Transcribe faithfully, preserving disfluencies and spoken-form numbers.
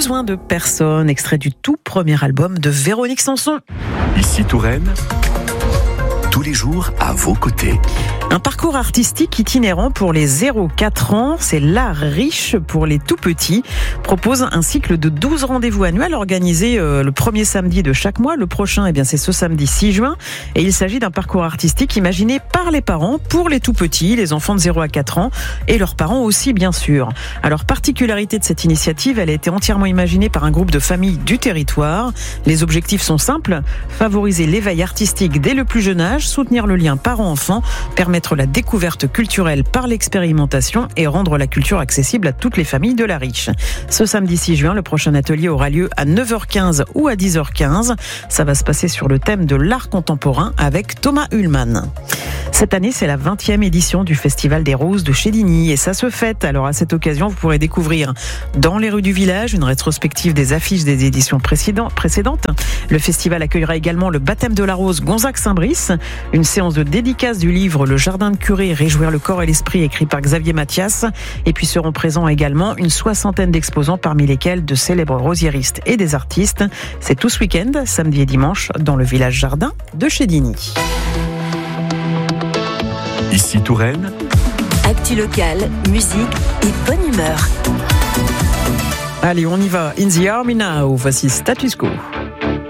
besoin de personne, extrait du tout premier album de Véronique Sanson. Ici Touraine, tous les jours à vos côtés. Un parcours artistique itinérant pour les zéro à quatre ans, c'est l'art riche pour les tout petits, propose un cycle de douze rendez-vous annuels organisés euh, le premier samedi de chaque mois. Le prochain, eh bien, c'est ce samedi six juin et il s'agit d'un parcours artistique imaginé par les parents pour les tout petits, les enfants de zéro à quatre ans et leurs parents aussi bien sûr. Alors, particularité de cette initiative, elle a été entièrement imaginée par un groupe de familles du territoire. Les objectifs sont simples, favoriser l'éveil artistique dès le plus jeune âge, soutenir le lien parent-enfant, permettre la découverte culturelle par l'expérimentation et rendre la culture accessible à toutes les familles de la Riche. Ce samedi six juin, le prochain atelier aura lieu à neuf heures quinze ou à dix heures quinze. Ça va se passer sur le thème de l'art contemporain avec Thomas Ullmann. Cette année, c'est la vingtième édition du Festival des Roses de Chédigny et ça se fête. Alors à cette occasion, vous pourrez découvrir dans les rues du village une rétrospective des affiches des éditions précédentes. Le festival accueillera également le baptême de la rose Gonzague-Saint-Brice, une séance de dédicace du livre Le Jardin de Curé, réjouir le corps et l'esprit, écrit par Xavier Mathias. Et puis seront présents également une soixantaine d'exposants, parmi lesquels de célèbres rosiéristes et des artistes. C'est tout ce week-end, samedi et dimanche, dans le village jardin de Chédigny. Ici Touraine, actu locale, musique et bonne humeur. Allez, on y va. In the Army Now, voici Status Quo.